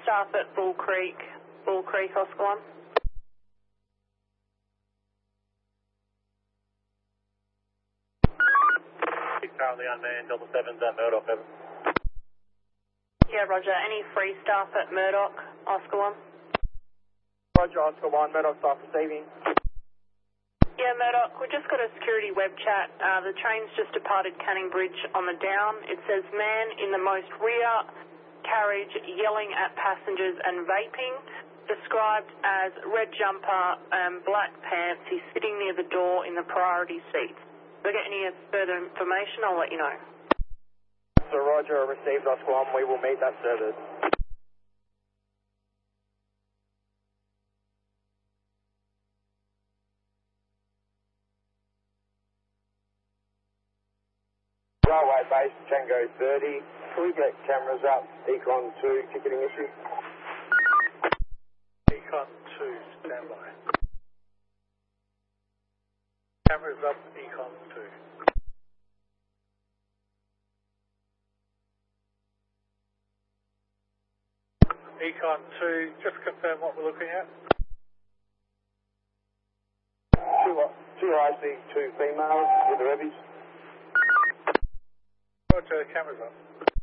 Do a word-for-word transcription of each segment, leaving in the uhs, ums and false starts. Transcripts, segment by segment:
staff at Bull Creek, Bull Creek, Oscar one. Currently unmanned, Delta seven's at Murdoch, over. Yeah, roger. Any free staff at Murdoch, Oscar one? Roger, Oscar one, Murdoch staff receiving. Yeah, Murdoch, we just got a security web chat. Uh, the train's just departed Canning Bridge on the down. It says man in the most rear carriage yelling at passengers and vaping. Described as red jumper and black pants. He's sitting near the door in the priority seat. If I get any further information, I'll let you know. So Roger, received Oscar one, we will meet that service. Railway base, Tango thirty. Can we get cameras up? Econ two, ticketing issue. Econ two, standby. Cameras up, Econ two. Econ two, just confirm what we're looking at. Two, two I C, two females with the revies. Roger, cameras up.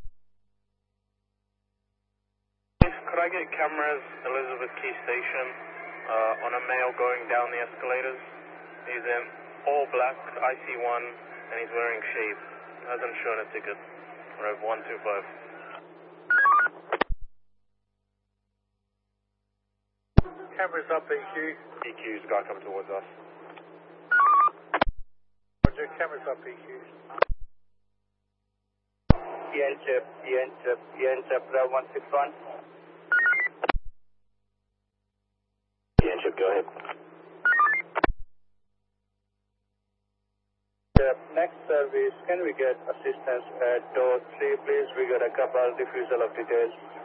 Could I get cameras, Elizabeth Key Station, uh, on a male going down the escalators? He's in all black, I C one, and he's wearing shade. Hasn't shown a ticket. Rev one two five. Cameras up, E Q. E Q's guy coming towards us. Roger, cameras up, E Q. E N chip, E N chip, E N chip, Rev one six one. E N chip, go ahead. Next service, can we get assistance at door three, please? We got a couple refusal of details.